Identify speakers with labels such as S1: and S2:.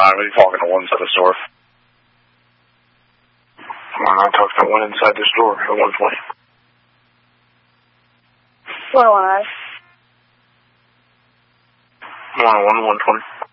S1: Are you talking to one inside the store? I'm talking to one inside the store at 120.
S2: 109.
S1: 101, 120.